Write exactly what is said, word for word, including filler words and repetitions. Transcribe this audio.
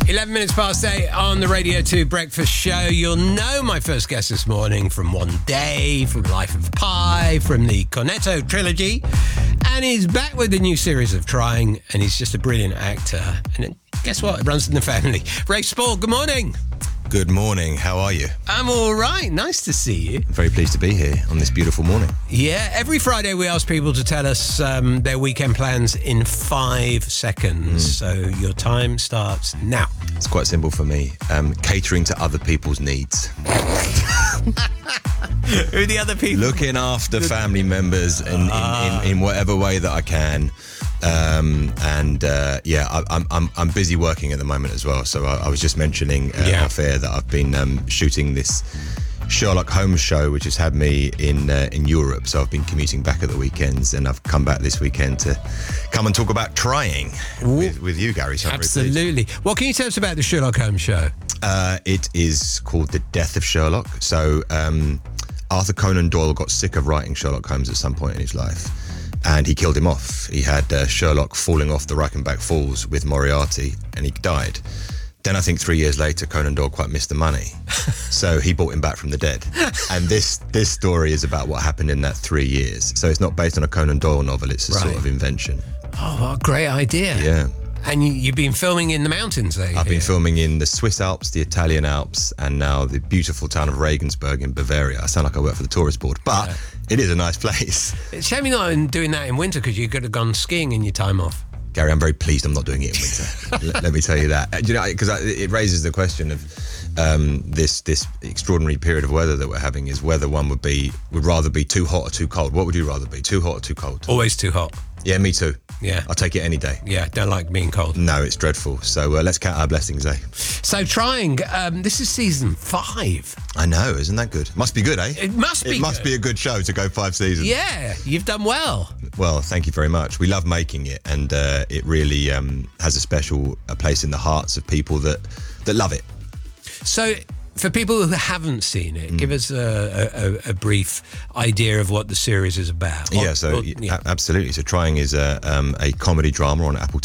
eleven minutes past eight on the Radio two Breakfast Show. You'll know my first guest this morning from One Day, from Life of Pi, from the Cornetto trilogy. And he's back with a new series of Trying, and he's just a brilliant actor. And guess what? It runs in the family. Ray Spall, good morning. Good morning. How are you? I'm all right. Nice to see you. I'm very pleased to be here on this beautiful morning. Yeah, every Friday we ask people to tell us um, their weekend plans in five seconds. Mm. So your time starts now. It's quite simple for me. Um, catering to other people's needs. Who are the other people? Looking after family members in, in, in, in whatever way that I can. Um, and uh, yeah, I, I'm I'm I'm busy working at the moment as well. So I, I was just mentioning uh, yeah. off air that I've been um, shooting this Sherlock Holmes show, which has had me in uh, in Europe. So I've been commuting back at the weekends, and I've come back this weekend to come and talk about Trying with, with you, Gary. So absolutely. What can you tell us about the Sherlock Holmes show? Uh, it is called The Death of Sherlock. So um, Arthur Conan Doyle got sick of writing Sherlock Holmes at some point in his life, and he killed him off. He had uh, Sherlock falling off the Reichenbach Falls with Moriarty, and he died. Then I think three years later, Conan Doyle quite missed the money, so he brought him back from the dead. And this this story is about what happened in that three years. So it's not based on a Conan Doyle novel, it's a right. sort of invention. Oh, what a great idea. Yeah. And you, you've been filming in the mountains there? I've been filming in the Swiss Alps, the Italian Alps, and now the beautiful town of Regensburg in Bavaria. I sound like I work for the tourist board, but yeah. it is a nice place. It's a shame you're not doing that in winter, because you could have gone skiing in your time off. Gary, I'm very pleased I'm not doing it in winter. let, let me tell you that. You know, because it raises the question of um, this this extraordinary period of weather that we're having, is whether one would be would rather be too hot or too cold. What would you rather be, too hot or too cold? Always too hot. Yeah, me too. Yeah. I'll take it any day. Yeah, don't like being cold. No, it's dreadful. So uh, let's count our blessings, eh? So Trying, um, this is season five. I know, isn't that good? Must be good, eh? It must be It must good. be a good show to go five seasons. Yeah, you've done well. Well, thank you very much. We love making it, and uh, it really um, has a special a place in the hearts of people that, that love it. So, for people who haven't seen it, mm. give us a, a, a brief idea of what the series is about. What, yeah, so what, yeah. A- absolutely. So Trying is a, um, a comedy drama on Apple